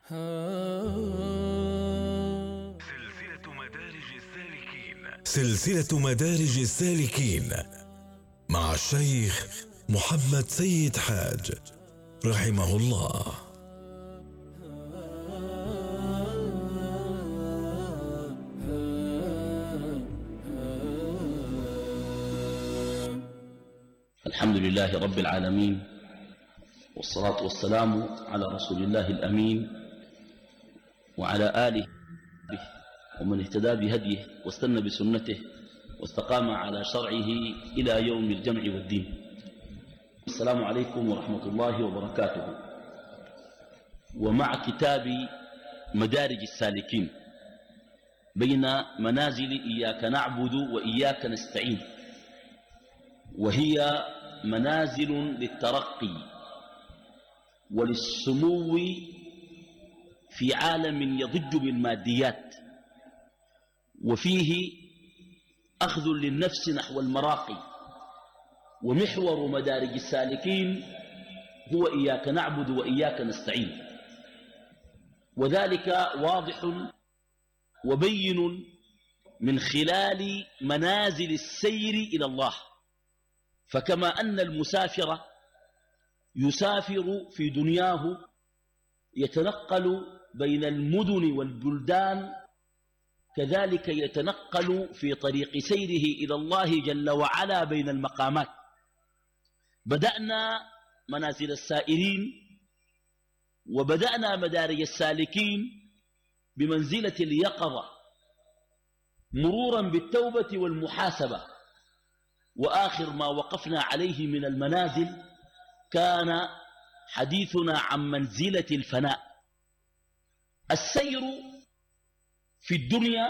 سلسلة مدارج السالكين مع الشيخ محمد سيد حاج رحمه الله. الحمد لله رب العالمين، والصلاة والسلام على رسول الله الأمين وعلى آله ومن اهتدى بهديه واستنى بسنته واستقام على شرعه إلى يوم الجمع والدين. السلام عليكم ورحمة الله وبركاته. ومع كتاب مدارج السالكين بين منازل إياك نعبد وإياك نستعين، وهي منازل للترقي وللسمو في عالم يضج بالماديات، وفيه أخذ للنفس نحو المراقي. ومحور مدارج السالكين هو إياك نعبد وإياك نستعين، وذلك واضح وبين من خلال منازل السير إلى الله. فكما أن المسافر يسافر في دنياه يتنقل بين المدن والبلدان، كذلك يتنقل في طريق سيره إلى الله جل وعلا بين المقامات. بدأنا منازل السائرين وبدأنا مدارج السالكين بمنزلة اليقظة مرورا بالتوبة والمحاسبة، وآخر ما وقفنا عليه من المنازل كان حديثنا عن منزلة الفناء. السير في الدنيا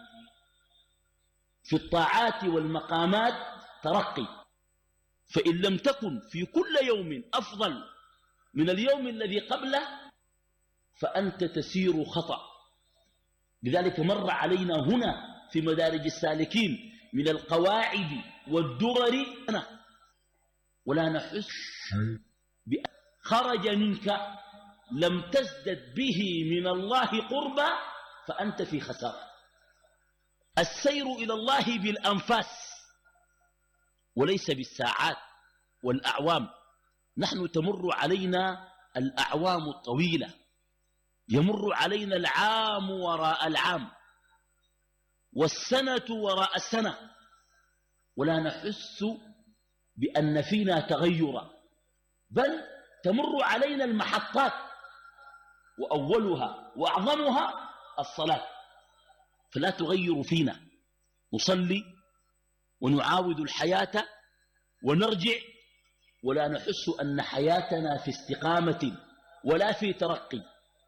في الطاعات والمقامات ترقي، فإن لم تكن في كل يوم أفضل من اليوم الذي قبله فأنت تسير خطأ. لذلك مر علينا هنا في مدارج السالكين من القواعد والدرر ولا نحس بأن خرج منك لم تزدد به من الله قربا فأنت في خسارة. السير إلى الله بالأنفاس وليس بالساعات والأعوام. نحن تمر علينا الأعوام الطويلة، يمر علينا العام وراء العام والسنة وراء السنة، ولا نحس بأن فينا تغيرا، بل تمر علينا المحطات وأولها وأعظمها الصلاة، فلا تغير فينا. نصلي ونعاود الحياة ونرجع ولا نحس أن حياتنا في استقامة ولا في ترقي.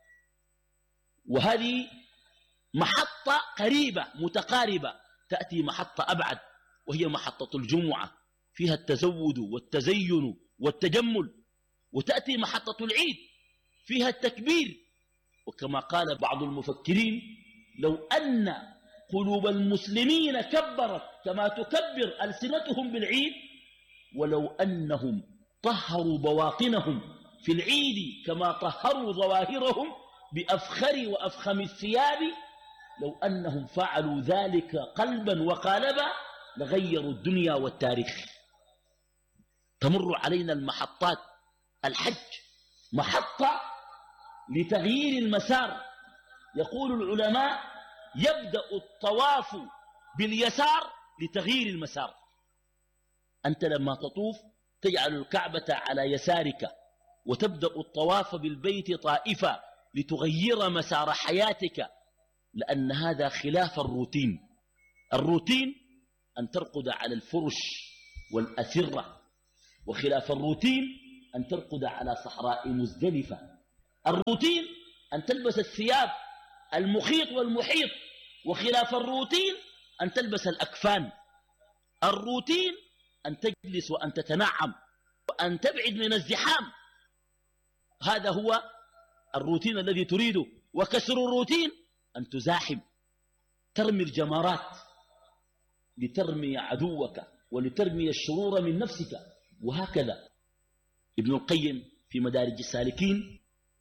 وهذه محطة قريبة متقاربة، تأتي محطة أبعد وهي محطة الجمعة، فيها التزود والتزين والتجمل، وتأتي محطة العيد فيها التكبير. وكما قال بعض المفكرين لو أن قلوب المسلمين كبرت كما تكبر ألسنتهم بالعيد، ولو أنهم طهروا بواطنهم في العيد كما طهروا ظواهرهم بأفخر وأفخم الثياب، لو أنهم فعلوا ذلك قلبا وقالبا لغيروا الدنيا والتاريخ. تمر علينا المحطات. الحج محطة لتغيير المسار. يقول العلماء يبدأ الطواف باليسار لتغيير المسار. أنت لما تطوف تجعل الكعبة على يسارك وتبدأ الطواف بالبيت طائفة لتغير مسار حياتك، لأن هذا خلاف الروتين. الروتين أن ترقد على الفرش والأسرة، وخلاف الروتين أن ترقد على صحراء مزدلفة. الروتين أن تلبس الثياب المخيط والمحيط، وخلاف الروتين أن تلبس الأكفان. الروتين أن تجلس وأن تتنعم وأن تبعد من الزحام. هذا هو الروتين الذي تريده. وكسر الروتين أن تزاحم، ترمي الجمرات لترمي عدوك ولترمي الشرور من نفسك. وهكذا ابن القيم في مدارج السالكين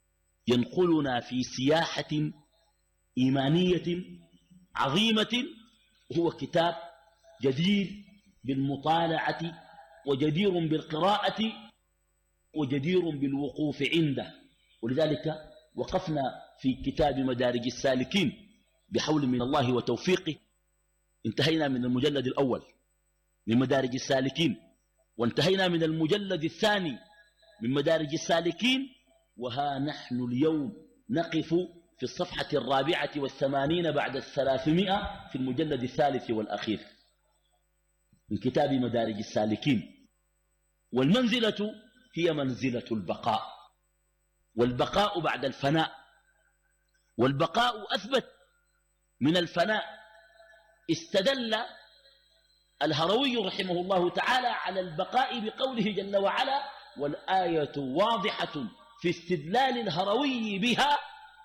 ينقلنا في سياحة إيمانية عظيمة، وهو كتاب جدير بالمطالعة وجدير بالقراءة وجدير بالوقوف عنده. ولذلك وقفنا في كتاب مدارج السالكين بحول من الله وتوفيقه، انتهينا من المجلد الأول من مدارج السالكين، وانتهينا من المجلد الثاني من مدارج السالكين، وها نحن اليوم نقف في الصفحة 84 بعد 300 في المجلد الثالث والأخير من كتاب مدارج السالكين. والمنزلة هي منزلة البقاء، والبقاء بعد الفناء، والبقاء أثبت من الفناء. استدل الهروي رحمه الله تعالى على البقاء بقوله جل وعلا: والآية واضحة في استدلال الهروي بها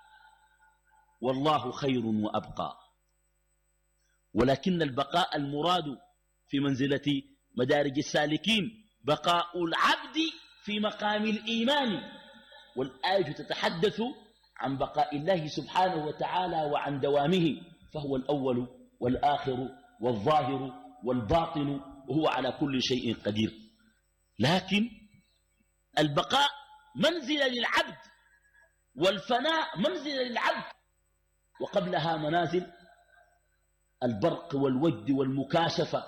والله خير وأبقى. ولكن البقاء المراد في منزلة مدارج السالكين بقاء العبد في مقام الإيمان، والآية تتحدث عن بقاء الله سبحانه وتعالى وعن دوامه، فهو الأول والآخر والظاهر والباطن، وهو على كل شيء قدير. لكن البقاء منزل للعبد، والفناء منزل للعبد، وقبلها منازل البرق والود والمكاشفة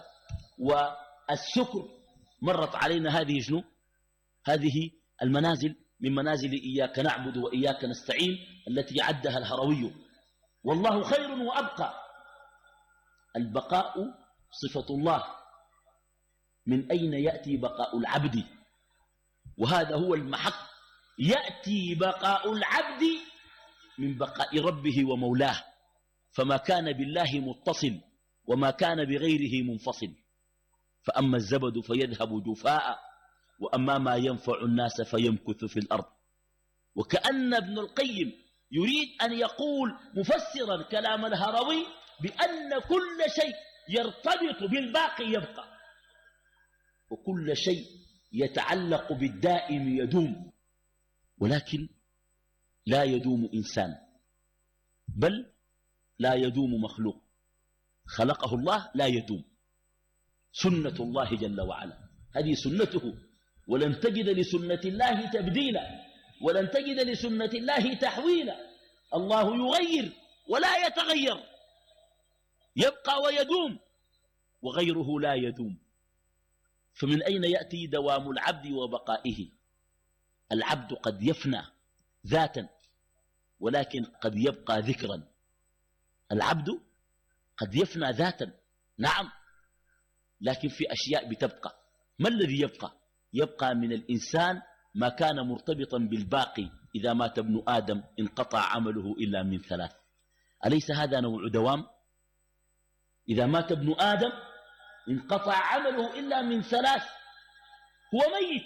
والسكر. مرت علينا هذه شنو؟ هذه المنازل من منازل إياك نعبد وإياك نستعين التي عدها الهروي. والله خير وأبقى. البقاء صفة الله. من أين يأتي بقاء العبد؟ وهذا هو المحق. يأتي بقاء العبد من بقاء ربه ومولاه، فما كان بالله متصل وما كان بغيره منفصل. فأما الزبد فيذهب جفاء، وأما ما ينفع الناس فيمكث في الأرض. وكأن ابن القيم يريد أن يقول مفسرا كلام الهروي بأن كل شيء يرتبط بالباقي يبقى، وكل شيء يتعلق بالدائم يدوم. ولكن لا يدوم إنسان، بل لا يدوم مخلوق خلقه الله لا يدوم. سنة الله جل وعلا، هذه سنته، ولن تجد لسنة الله تبديلا، ولن تجد لسنة الله تحويلا. الله يغير ولا يتغير، يبقى ويدوم، وغيره لا يدوم. فمن أين يأتي دوام العبد وبقائه؟ العبد قد يفنى ذاتا، ولكن قد يبقى ذكرا. العبد قد يفنى ذاتا، نعم، لكن في أشياء بتبقى. ما الذي يبقى؟ يبقى من الإنسان ما كان مرتبطا بالباقي. إذا مات ابن آدم انقطع عمله إلا من ثلاث. أليس هذا نوع دوام؟ إذا مات ابن آدم انقطع عمله إلا من ثلاث. هو ميت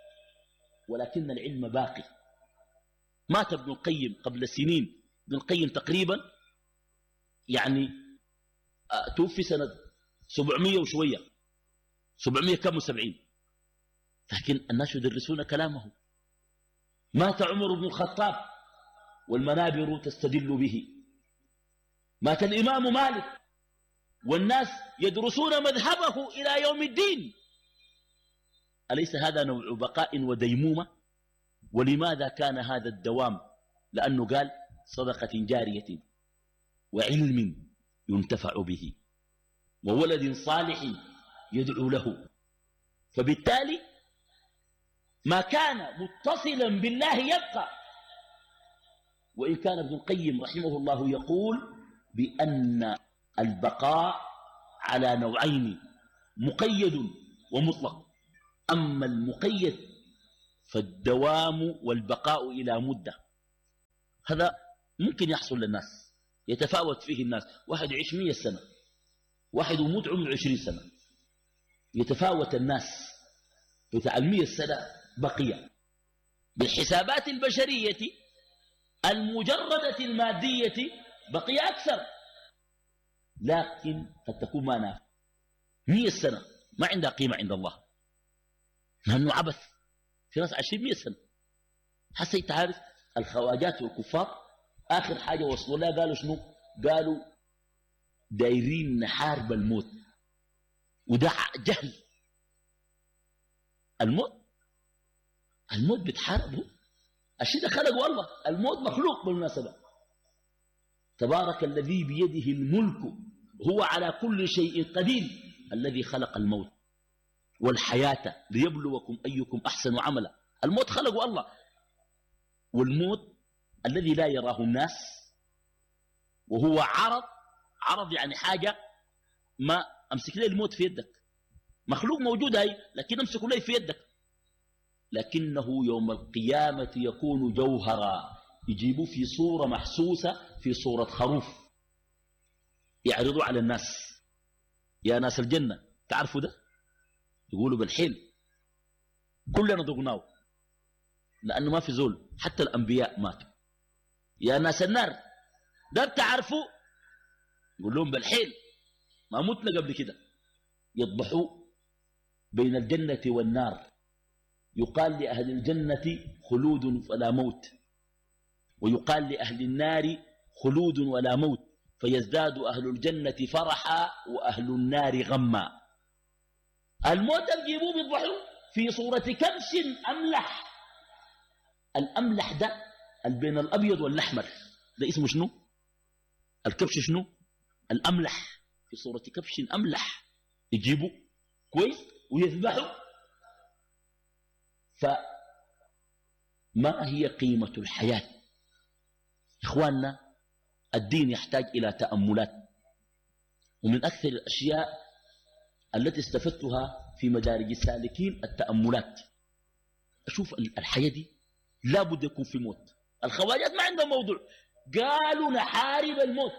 ولكن العلم باقي. مات ابن القيم قبل سنين، ابن القيم تقريبا يعني توفي سنة 700 وشوية، 770، لكن الناس يدرسون كلامه. مات عمر بن الخطاب والمنابر تستدل به. مات الإمام مالك والناس يدرسون مذهبه إلى يوم الدين. أليس هذا نوع بقاء وديمومة؟ ولماذا كان هذا الدوام؟ لأنه قال صدقة جارية وعلم ينتفع به وولد صالح يدعو له. فبالتالي ما كان متصلا بالله يبقى. وإن كان ابن القيم رحمه الله يقول بأن البقاء على نوعين، مقيد ومطلق. أما المقيد فالدوام والبقاء إلى مدة، هذا ممكن يحصل للناس، يتفاوت فيه الناس. واحد يعيش 100 سنة، واحد يموت عمره 20 سنة، يتفاوت الناس. بتاع 100 سنة بقية بالحسابات البشرية المجردة المادية بقي أكثر، لكن قد تكون ما نافع. 100 سنة ما عندها قيمة عند الله، لأنه عبث. في ناس عايشين 100 سنة، حسيت عارف الخواجات والكفار آخر حاجة وصلوا لها قالوا شنو؟ قالوا دايرين نحارب الموت، وده جهل. الموت بتحاربه، الشيء ده خلق والله، الموت مخلوق بالمناسبة. تبارك الذي بيده الملك هو على كل شيء قدير، الذي خلق الموت والحياة ليبلوكم أيكم أحسن عملا. الموت خلق والله، والموت الذي لا يراه الناس، وهو عرض يعني حاجة ما أمسك لي الموت في يدك، مخلوق موجود هاي لكن أمسك لي في يدك، لكنه يوم القيامة يكون جوهرا، يجيبوا في صورة محسوسة، في صورة خروف، يعرضوا على الناس، يا ناس الجنة تعرفوا ده؟ يقولوا بالحيل كلنا ذقناه، لأنه ما في زول، حتى الأنبياء ماتوا. يا ناس النار ده بتعرفوا؟ يقول لهم بالحيل ما متنا قبل كده. يضبحوا بين الجنة والنار، يقال لأهل الجنة خلود فلا موت، ويقال لأهل النار خلود ولا موت، فيزداد أهل الجنة فرحا وأهل النار غما. الموت الجيبوه بيضبحوا في صورة كبش أملح. الأملح ده بين الأبيض والأحمر ده اسمه شنو؟ الكبش شنو؟ الأملح، في صورة كبش أملح، يجيبوا كويس ويذبحوا. فما هي قيمة الحياة؟ إخواننا، الدين يحتاج إلى تأملات، ومن أكثر الأشياء التي استفدتها في مدارج السالكين التأملات. أشوف الحياة دي لا بد يكون في موت. الخواجات ما عندهم موضوع، قالوا نحارب الموت،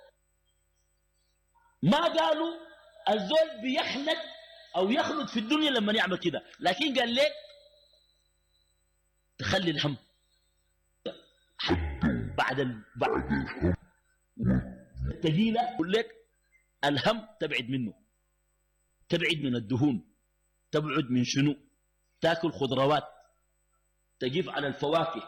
ما قالوا الزول بيخلد أو يخلد في الدنيا لما يعمل كده، لكن قال لك تخلي الهم بعد التقيلة، يقول لك الهم تبعد منه، تبعد من الدهون، تبعد من شنو؟ تاكل خضروات، تجيب على الفواكه.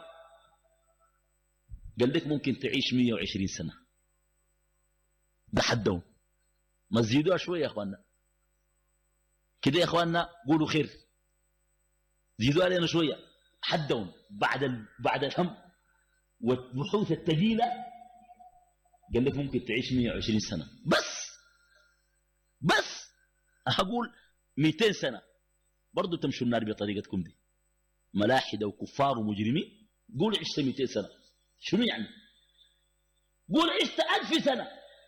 قال لك ممكن تعيش 120 سنة، ده حدهم، ما تزيدوها شوية يا اخواننا كده، يا اخواننا قولوا خير، زيدوها علينا شوية، حدهم بعد الهم والبحوث الثقيلة. قال لك ممكن تعيش 120 سنة بس أقول 200 سنة برضو تمشوا النار بطريقتكم دي، ملاحدة وكفار ومجرمين. قول عشت 200 سنة، شنو يعني؟ قول عشت 1000 سنة.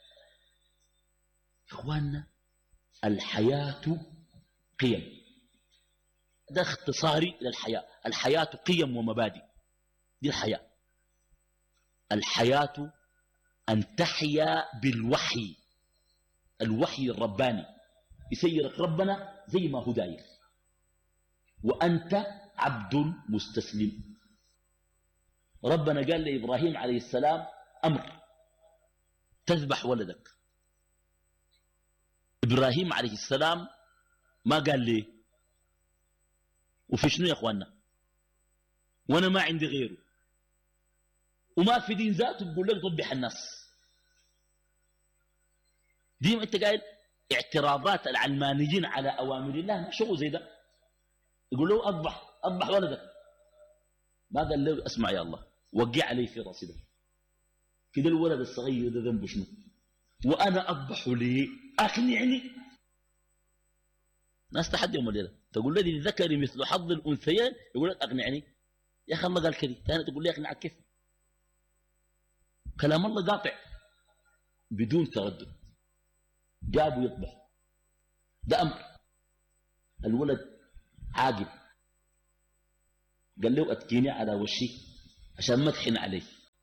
إخواننا، الحياة قيم، ده اختصاري للحياة. الحياة قيم ومبادئ، دي الحياة. الحياة أن تحيا بالوحي، الوحي الرباني يسيرك ربنا زي ما هو داير، وأنت عبد مستسلم. ربنا قال لإبراهيم عليه السلام أمر تذبح ولدك. إبراهيم عليه السلام ما قال لي وفي شنو يا أخوانا، وأنا ما عندي غيره، وما في دين ذاته بقول لك ضبح الناس. دي ما انت قايل اعتراضات العلمانيين على أوامر الله، ما شغل زي ده. يقول له أضبح ولدك، ما قال له اسمع يا الله وقع عليه في راسي ده كده، الولد الصغير ده ذنبه شنو؟ وأنا أضبحه ليه؟ أقنعني. ناس تحدي يوم الليلة تقول لي للذكر مثل حظ الأنثيين، يقول لك أقنعني. يا أخي الله قال كده، ثاني تقول لي أقنعك كيف؟ كلام الله قاطع بدون تردد. جابوا يطبح، ده أمر. الولد عاقب، قال له أتكيني على وشي عشان ما تحن علي،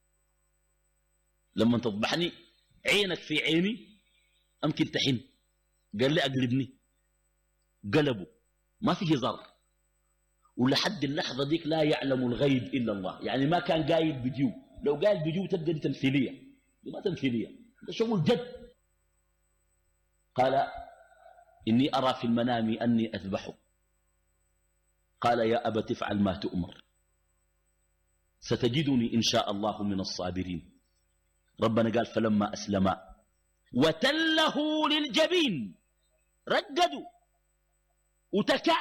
لما تطبحني عينك في عيني أمكن تحن. قال لي أقلبني، قلبه ما في هزار. ولحد اللحظة ديك لا يعلم الغيب إلا الله، يعني ما كان قايد بجيو، لو قايد بجيو تبقى دي تمثيلية، دي ما تمثيلية، ده شغل جد. قال إني أرى في المنام أني أذبحه. قال يا أبت افعل ما تؤمر ستجدني إن شاء الله من الصابرين. ربنا قال فلما أسلما وتله للجبين، رقدوا وتكع،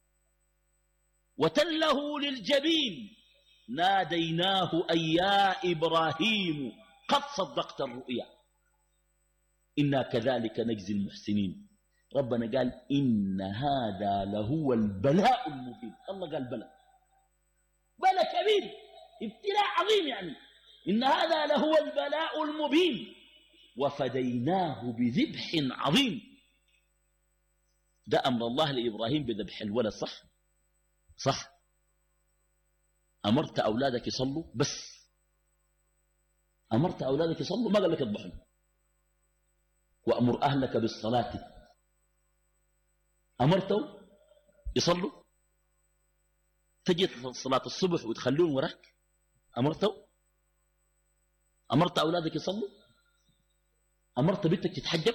وتله للجبين ناديناه أي يا إبراهيم قد صدقت الرؤيا إنا كذلك نجزي المحسنين. ربنا قال إن هذا لهو البلاء المبين. الله قال بلاء، بلاء كبير، ابتلاء عظيم يعني. إن هذا لهو البلاء المبين وفديناه بذبح عظيم. ده أمر الله لإبراهيم بذبح الولد، صح؟ صح. أمرت أولادك يصلوا، بس أمرت أولادك يصلوا، ما قال لك اذبحوا. وأمر أهلك بالصلاة، أمرتهم يصلوا، تجي صلاة الصبح وتخلوهم وراك، أمرتهم. أمرت أولادك يصلوا، أمرت بنتك تتحجب.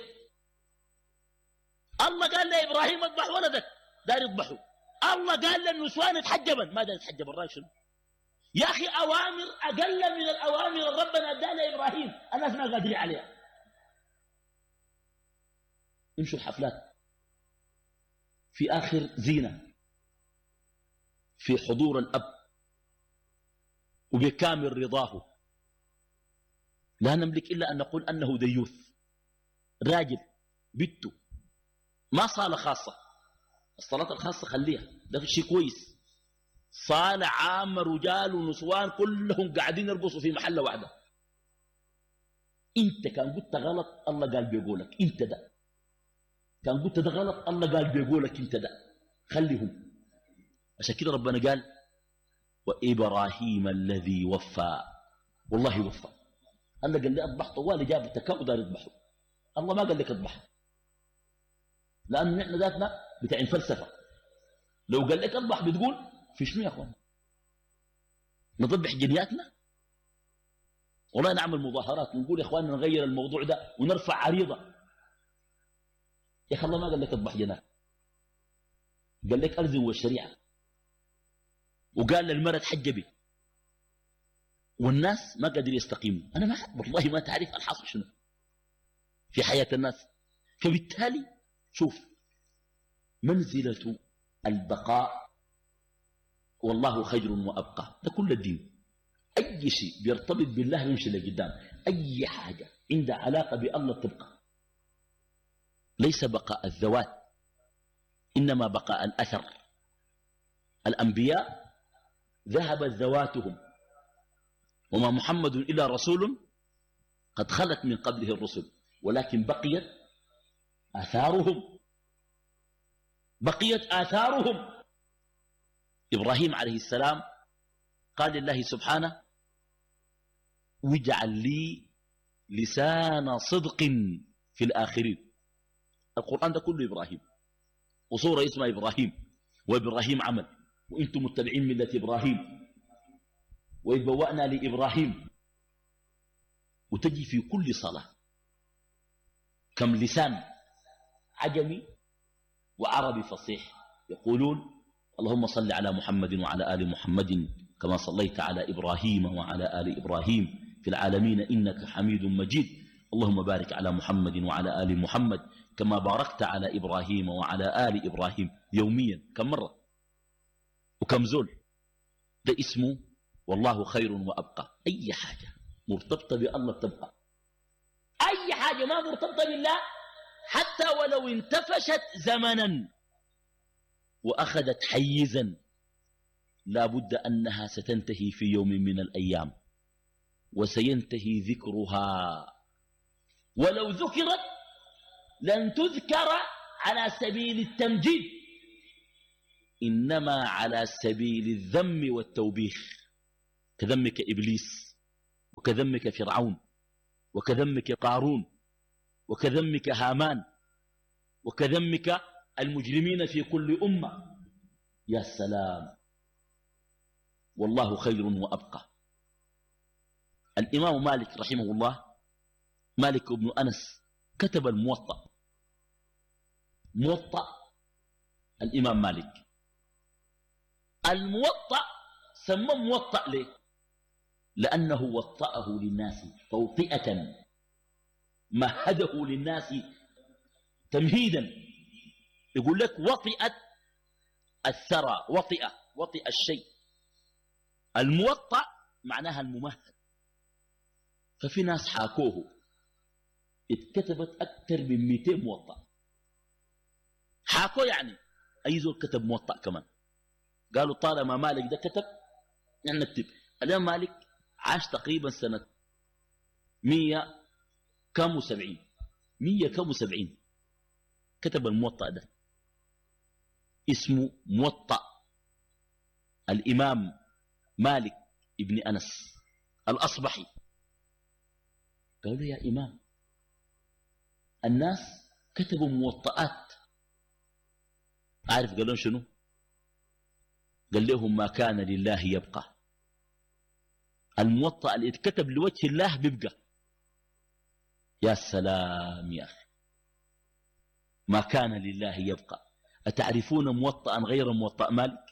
الله قال لإبراهيم اذبح ولدك، دار يذبحوا. الله قال للنسوان اتحجبا، ما دار يتحجب. الراجل شنو يا أخي؟ أوامر أقل من الأوامر اللي ربنا اداها لإبراهيم الناس ما قادرين عليها. يمشوا الحفلات في آخر زينة في حضور الأب وبكامل رضاه، لا نملك إلا أن نقول أنه ديوث راجل بنته، ما صالة خاصة. الصلاة الخاصة خليها، ده شيء كويس. صالة عامة، رجال ونسوان كلهم قاعدين يرقصوا في محلة واحدة. انت كان قلت غلط الله قال بيقولك انت ده، كان قلت ده غلط الله قال بيقولك انت ده، خليهم. عشان كده ربنا قال وإبراهيم الذي وفى، والله وفى. الله قال لي اذبح طوالي، جاب تكاو دار يذبحه. الله ما قال لك اذبح، لأن نحن ذاتنا بتاعين فلسفة. لو قال لك اذبح بتقول في شنو يا اخوان؟ نذبح جنياتنا؟ والله نعمل مظاهرات ونقول يا اخواننا نغير الموضوع ده ونرفع عريضة. يا اخي الله ما قال لك اذبح جنات، قال لك ألزم والشريعة، وقال للمرأة تحجبي، والناس ما قادر يستقيموا. أنا ما والله ما تعرف الحاصل شنو في حياة الناس. فبالتالي شوف منزلة البقاء والله خير وأبقى، ده كل الدين. أي شيء بيرتبط بالله يمشي لقدام، أي حاجة عندها علاقة بالله تبقى. ليس بقاء الذوات إنما بقاء الأثر. الأنبياء ذهبت ذواتهم، وما محمد إلا رسول قد خلت من قبله الرسل، ولكن بقيت آثارهم، بقيت آثارهم. إبراهيم عليه السلام قال لله سبحانه واجعل لي لسان صدق في الآخرين. القرآن ده كله إبراهيم، وصورة اسمها إبراهيم، وإبراهيم عمل، وإنتم متبعين ملة إبراهيم، وإذ بوأنا لإبراهيم. وتجي في كل صلاة كم لسان عجمي وعربي فصيح يقولون اللهم صل على محمد وعلى آل محمد كما صليت على إبراهيم وعلى آل إبراهيم في العالمين إنك حميد مجيد. اللهم بارك على محمد وعلى آل محمد كما باركت على إبراهيم وعلى آل إبراهيم. يوميا كم مرة وكم زول؟ ده اسمه والله خير وأبقى. أي حاجة مرتبطة بالله تبقى، أي حاجة ما مرتبطة بالله حتى ولو انتفشت زمنا وأخذت حيزا لا بد أنها ستنتهي في يوم من الأيام، وسينتهي ذكرها. ولو ذكرت لن تذكر على سبيل التمجيد، إنما على سبيل الذم والتوبيخ، كذمك إبليس، وكذمك فرعون، وكذمك قارون، وكذمك هامان، وكذمك المجرمين في كل أمة. يا سلام، والله خير وأبقى. الإمام مالك رحمه الله، مالك بن أنس، كتب الموطأ، موطأ الإمام مالك. الموطأ سمى موطأ ليه؟ لأنه وطأه للناس توطئة، مهده للناس تمهيدا. يقول لك وطئت الثرى، وطئ الشيء. الموطأ معناها الممهد. ففي ناس حاكوه، اتكتبت أكثر من 200 موطأ. حاكوه يعني أي زول كتب موطأ كمان. قالوا طالما مالك ده كتب نحن نكتب. اليوم مالك عاش تقريبا سنة 170 كتب الموطأ ده، اسمه موطأ الإمام مالك ابن أنس الأصبحي. قالوا يا إمام الناس كتبوا موطئات. عارف قالوا شنو؟ قال لهم ما كان لله يبقى. الموطأ اللي اتكتب لوجه الله بيبقى. يا سلام يا أخي، ما كان لله يبقى. أتعرفون موطئا غير موطأ مالك؟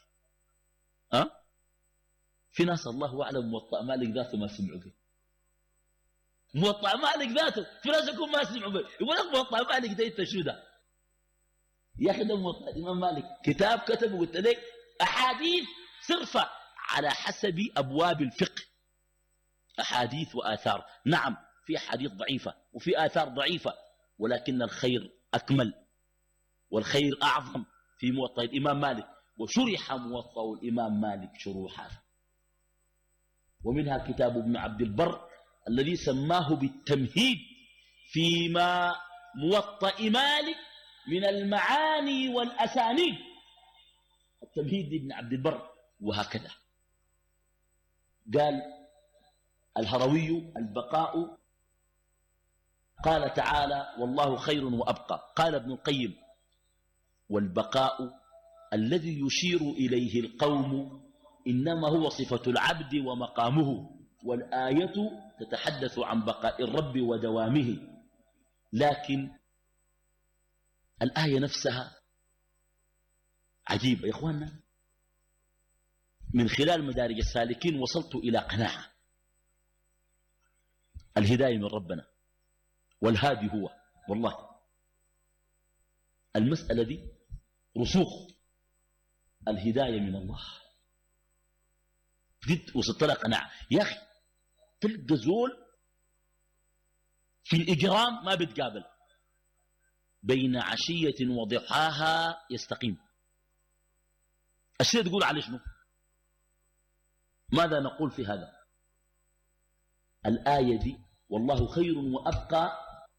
في ناس الله أعلم موطأ مالك ذاته ما سمعوا به. موطأ مالك ذاته في ناس يكون ما سمعوا به، يقول لك موطأ مالك ده انت شو ده؟ يا أخي ده موطأ الإمام مالك، كتاب كتبه قلت لك أحاديث صرفة على حسب أبواب الفقه، أحاديث وآثار. نعم في أحاديث ضعيفة وفي آثار ضعيفة، ولكن الخير أكمل والخير أعظم في موطأ الإمام مالك. وشرح موطأ الإمام مالك شروحا، ومنها كتاب ابن عبد البر الذي سماه بالتمهيد فيما موطأ مالك من المعاني والأسانيد، التمهيد لابن عبد البر. وهكذا قال الهروي البقاء، قال تعالى والله خير وأبقى. قال ابن القيم والبقاء الذي يشير إليه القوم إنما هو صفة العبد ومقامه، والآية تتحدث عن بقاء الرب ودوامه. لكن الآية نفسها عجيبة يا إخواننا. من خلال مدارج السالكين وصلت إلى قناعة الهداية من ربنا، والهادي هو. والله المسألة دي رسوخ، الهداية من الله جد. وصلت لها قناعة يا أخي. تلقى زول في الإجرام ما بيتقابل، بين عشية وضحاها يستقيم. الشيء تقول عليه شنو؟ ماذا نقول في هذا؟ الآية دي والله خير وأبقى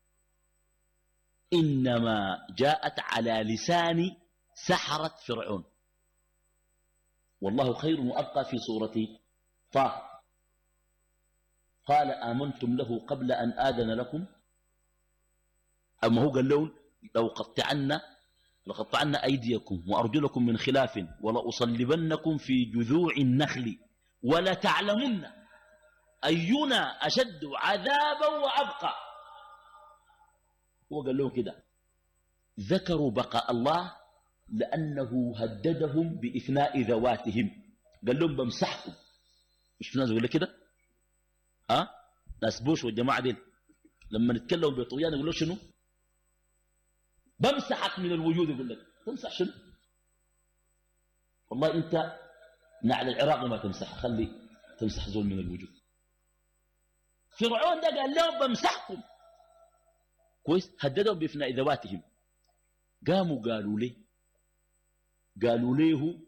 إنما جاءت على لسان سحرة فرعون. والله خير وأبقى في سورة طه قال آمنتم له قبل أن آذن لكم. أما هو قال لهم لقطعن أيديكم وأرجلكم من خلاف ولأصلبنكم في جذوع النخل ولتعلمن أينا أشد عذابا وأبقى. هو قال لهم كده. ذكروا بقاء الله لأنه هددهم بإفناء ذواتهم. قال لهم بمسحكم. مش في ناس يقول لك كده؟ ناس بوش والجماعة دي لما نتكلموا بطغيان يقول له شنو؟ بمسحك من الوجود. يقول لك تمسح شنو؟ والله انت نعل العراق ما تمسح، خلي تمسح زول من الوجود. فرعون ده قال لهم بمسحكم كويس، هددهم بإفناء ذواتهم. قاموا قالوا له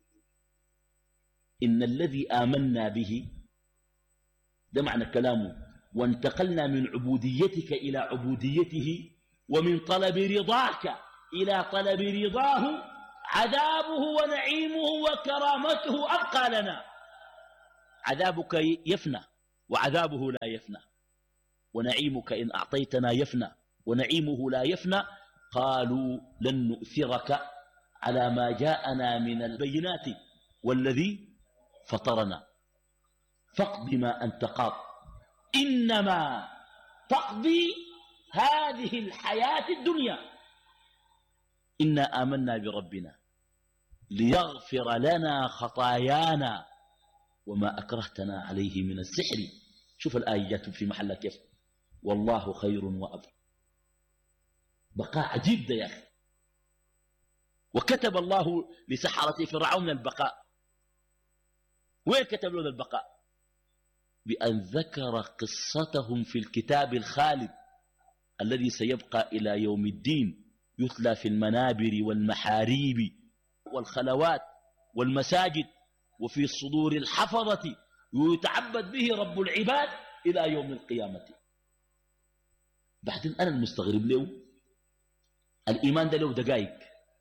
إن الذي آمنا به، ده معنى كلامه، وانتقلنا من عبوديتك إلى عبوديته ومن طلب رضاك إلى طلب رضاه، عذابه ونعيمه وكرامته أبقى لنا. عذابك يفنى وعذابه لا يفنى، ونعيمك إن أعطيتنا يفنى ونعيمه لا يفنى. قالوا لن نؤثرك على ما جاءنا من البينات والذي فطرنا فاقض ما أنت قاض إنما تقضي هذه الحياة الدنيا إنا آمنا بربنا ليغفر لنا خطايانا وما أكرهتنا عليه من السحر. شوف الآية جات في محلها كيف. والله خير وأبقى. بقاء عجيب ده يا أخي. وكتب الله لسحرة فرعون البقاء. وين كتب له البقاء؟ بأن ذكر قصتهم في الكتاب الخالد الذي سيبقى إلى يوم الدين، يتلى في المنابر والمحاريب والخلوات والمساجد وفي صدور الحفظة، ويتعبد به رب العباد إلى يوم القيامة. بعدين أنا المستغرب له الإيمان ده له دقائق.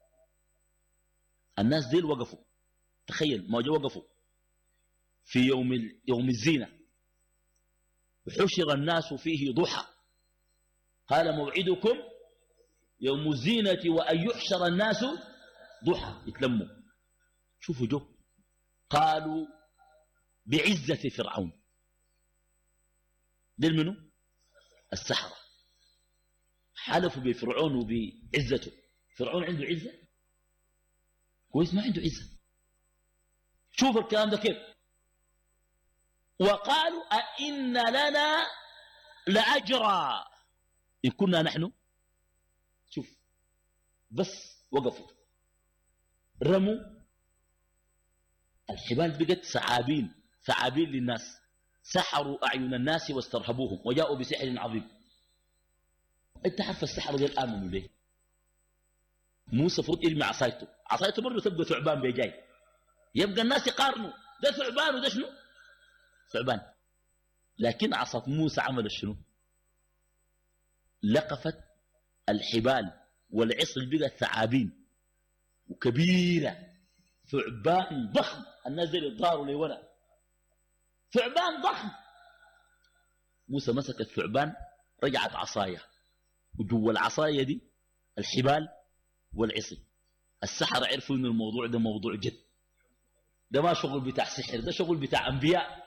الناس ديل وقفوا، تخيل ما جو وقفوا في يوم الزينة، وحشر الناس فيه ضحى، قال موعدكم يوم الزينة وأن يحشر الناس ضحى، يتلموا. شوفوا جو قالوا بعزة فرعون. دل منه السحرة حلفوا بفرعون وبعزته. فرعون عنده عزة؟ كويس، ما عنده عزة. شوف الكلام ده كيف. وقالوا أئن لنا لأجرا إن كنا نحن. شوف بس وقفوا، رموا الحبال، بقت ثعابين للناس، سحروا أعين الناس واسترهبوهم وجاءوا بسحر عظيم. انت عارف السحر غير آمنوا ليه؟ موسى فرد يرمي عصايته برضه تبقى ثعبان بيجاي، يبقى الناس يقارنوا ده ثعبان وده شنو؟ ثعبان. لكن عصا موسى عمل شنو؟ لقفت الحبال والعصر، بقت ثعابين وكبيرة، ثعبان ضخم. الناس دي يضاروا لي ولا ثعبان ضخم. موسى مسك الثعبان، رجعت عصايا، وجوا العصايا دي الحبال والعصي. السحرة عرفوا ان الموضوع ده موضوع جد، ده ما شغل بتاع سحر، ده شغل بتاع انبياء.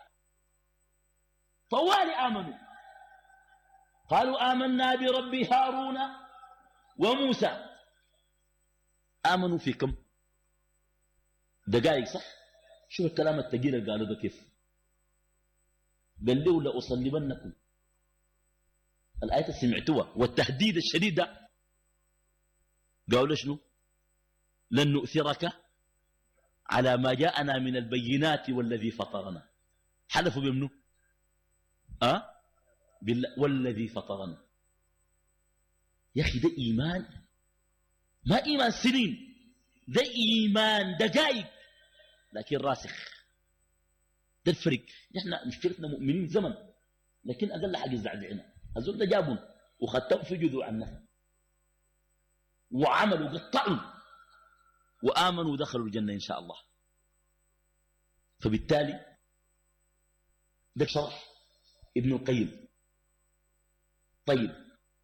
طوالي آمنوا، قالوا آمنا برب هارون وموسى. آمنوا في كم دقائق؟ صح. شوف الكلام التقيل اللي قالوا ده كيف. قال له لأصلبنكم. الآية سمعتوها والتهديد الشديد ده. قالوا شنو؟ لن نؤثرك على ما جاءنا من البينات والذي فطرنا. حلفوا بمنه؟ بالله والذي فطرنا. يا أخي ده إيمان، ما إيمان سنين، ده إيمان دقائق لكن راسخ. ده الفرق. نحن مشكلتنا مؤمنين زمن، لكن أقل حاجة زعزعنا. الزول ده جابهم وخدتهم في جذوع النخل وعملوا قطعوا وآمنوا ودخلوا الجنة إن شاء الله. فبالتالي ده شرح ابن القيم. طيب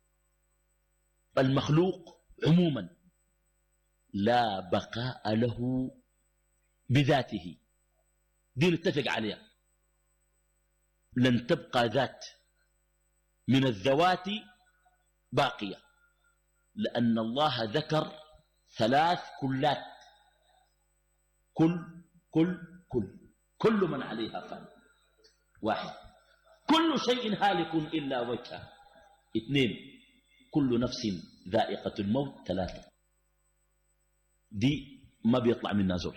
المخلوق عموما لا بقاء له بذاته، دي نتفق عليها. لن تبقى ذات من الذوات باقية، لأن الله ذكر 3 كلات: كل من عليها فان. 1 كل شيء هالك إلا وجهه. 2 كل نفس ذائقة الموت. 3 دي ما بيطلع منها زول.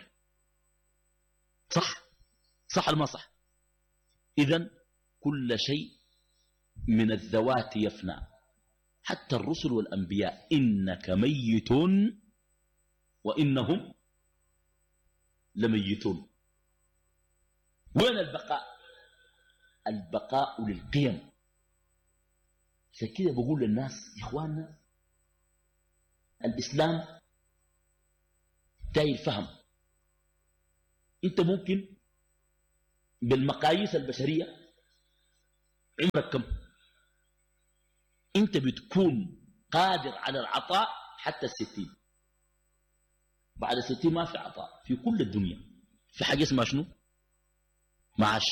صح ولا ما صح؟ إذن كل شيء من الذوات يفنى، حتى الرسل والأنبياء. إنك ميت وإنهم لميتون. وين البقاء؟ البقاء للقيم. عشان كده بقول للناس يا إخواننا، الإسلام داير فهم. أنت ممكن بالمقاييس البشرية عمرك كم؟ أنت بتكون قادر على العطاء حتى 60. بعد 60 ما في عطاء في كل الدنيا. في حاجة اسمها شنو؟ معاش.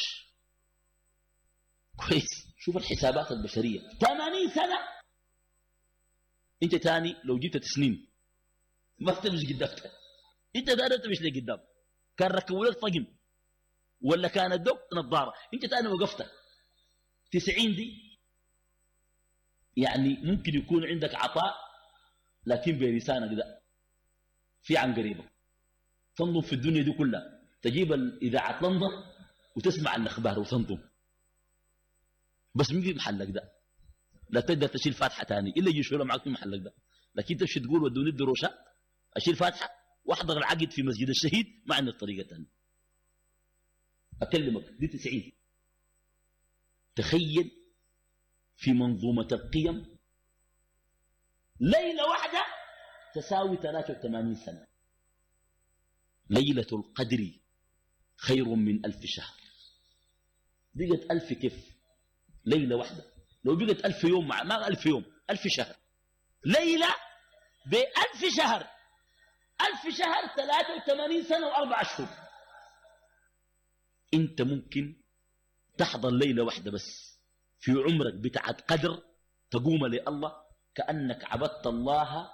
كويس. شوف الحسابات البشرية. 80 سنة انت تاني لو جبت تسنين ما تمشي قدامك. انت دارت تمشي لقدام. كان ركبوا لك طقم ولا كانت دوك نظارة. انت تاني وقفتك 90 دي يعني ممكن يكون عندك عطاء لكن بلسانك ده في عن قريبة. تنظم في الدنيا دي كلها، تجيب الإذاعة تنظر وتسمع الأخبار وتنظم، بس مين في محلك ده؟ لا تقدر تشيل فاتحة تاني إلا يجي شوية معك في محلك ده. لكن تمشي تقول ودوني الدروشات أشيل فاتحة واحضر العقد في مسجد الشهيد، ما عندك طريقة تانية. أكلمك دي 90. تخيل في منظومة القيم ليلة واحدة تساوي 83 سنة. ليلة القدر خير من 1000 شهر. بقت 1000 كيف؟ ليلة واحدة. لو بقت 1000 يوم ما 1000 يوم 1000 شهر. ليلة ب1000 شهر. 1000 شهر 83 سنة و4 أشهر. انت ممكن تحضر ليلة واحدة بس في عمرك بتاعت قدر تقوم لله كأنك عبدت الله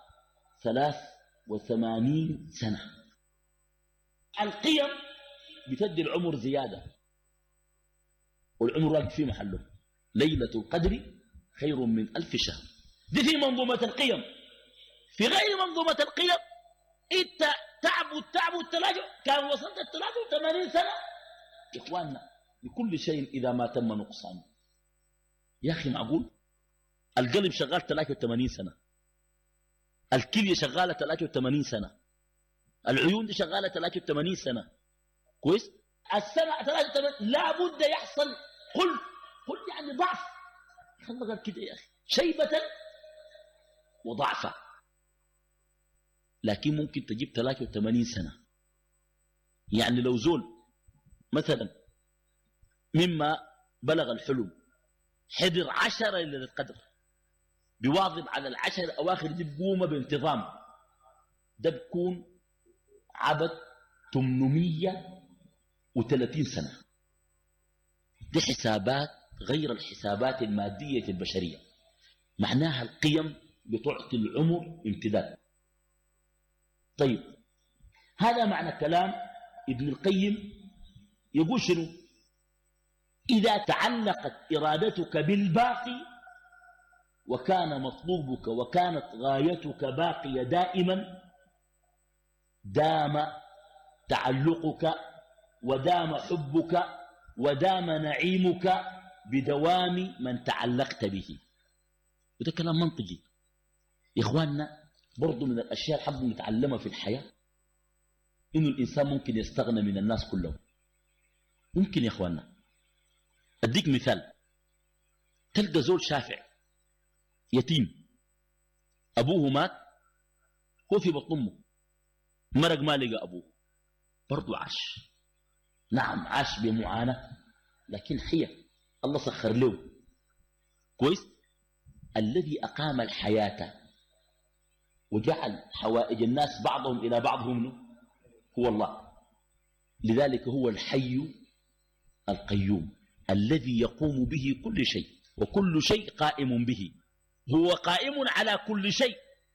83 سنة. القيم بتدي العمر زيادة والعمر واقف في محله. ليلة القدر خير من 1000 شهر. دي في منظومة القيم. في غير منظومة القيم انت تعبد تلاجع كان وصلت 83 سنة. يا إخواننا لكل شيء إذا ما تم نقصان. يا أخي معقول القلب شغال 83 سنة، الكلية شغالة 83 سنة، العيون دي شغالة 83 سنة، كويس؟ السمع 83. لا بد يحصل قل يعني ضعف. خلنا قال كده يا أخي شيبة وضعفة. لكن ممكن تجيب 83 سنة. يعني لو زول مثلا مما بلغ الحلم حضر 10 ليلة القدر بواظب على ال10 الأواخر دي بقومة بانتظام، ده بكون عبد 830 سنة. دي حسابات غير الحسابات المادية البشرية. معناها القيم بتعطي العمر امتداد. طيب هذا معنى كلام ابن القيم. يقول شنو؟ إذا تعلقت إرادتك بالباقي وكان مطلوبك وكانت غايتك باقية دائما دام تعلقك ودام حبك ودام نعيمك بدوام من تعلقت به. وده كلام منطقي يا إخواننا. برضو من الأشياء الحمد نتعلمها في الحياة إنه الإنسان ممكن يستغنى من الناس كلهم. ممكن يا إخواننا. أديك مثال. تلقى زول شافع يتيم أبوه مات هو في بطن أمه مرق ما لقى أبوه برضو عاش. نعم عاش بمعاناة لكن حيا الله سخر له كويس. الذي أقام الحياة وجعل حوائج الناس بعضهم إلى بعضهم هو الله. لذلك هو الحي القيوم الذي يقوم به كل شيء وكل شيء قائم به. هو قائم على كل شيء.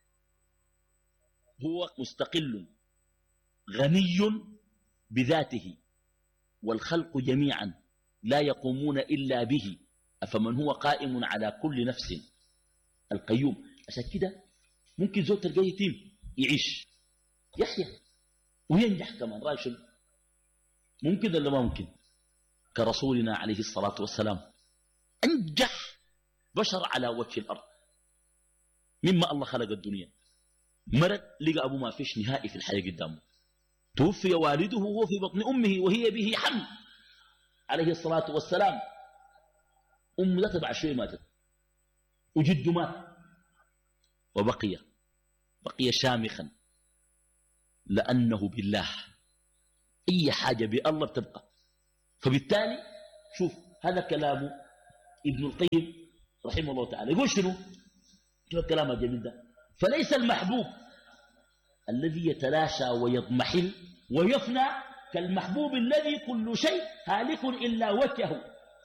هو مستقل غني بذاته والخلق جميعا لا يقومون إلا به أفمن هو قائم على كل نفس. القيوم. عشان كده ممكن زول تلقى يتيم يعيش يحيا وينجح كمان. راشد ممكن ولا ما ممكن؟ كرسولنا عليه الصلاة والسلام أنجح بشر على وجه الأرض مما الله خلق الدنيا. مرض لقى أبو ما فيش نهائي في الحياة قدامه. توفي والده وهو في بطن أمه وهي به حمل عليه الصلاة والسلام. أمه لا تبع شيء ماتت وجده مات وبقي شامخا لأنه بالله. أي حاجة بالله بتبقى. فبالتالي شوف هذا كلام ابن القيم رحمه الله تعالى. يقول شنو؟ شنو الكلام الجميل ده؟ فليس المحبوب الذي يتلاشى ويضمحل ويفنى كالمحبوب الذي كل شيء هالك إلا وجهه